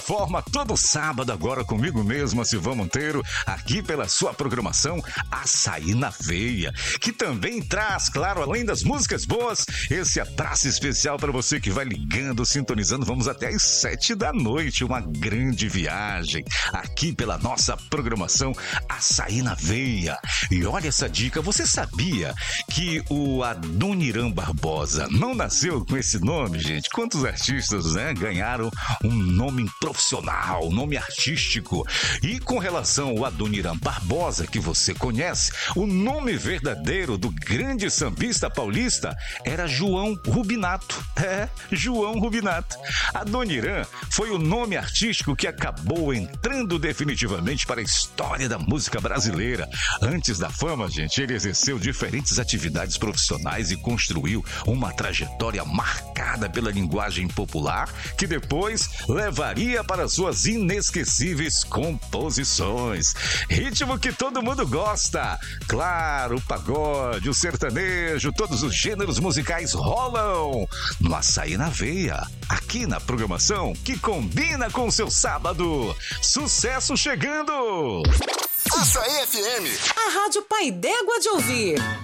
Forma todo sábado agora comigo mesmo, Silvão Monteiro, aqui pela sua programação Açaí na Veia, que também traz, claro, além das músicas boas, esse abraço especial para você que vai ligando, sintonizando. Vamos até às 7 da noite, uma grande viagem aqui pela nossa programação Açaí na Veia. E olha essa dica, você sabia que o Adoniran Barbosa não nasceu com esse nome, gente? Quantos artistas, né, ganharam um nome profissional, nome artístico? E com relação ao Adoniran Barbosa, que você conhece, o nome verdadeiro do grande sambista paulista era João Rubinato. João Rubinato. Adoniran foi o nome artístico que acabou entrando definitivamente para a história da música brasileira. Antes da fama, gente, ele exerceu diferentes atividades profissionais e construiu uma trajetória marcada pela linguagem popular, que depois levaria para suas inesquecíveis composições. Ritmo que todo mundo gosta. Claro, o pagode, o sertanejo, todos os gêneros musicais rolam no Açaí na Veia, aqui na programação que combina com o seu sábado. Sucesso chegando! Açaí FM, a rádio pai d'égua de ouvir.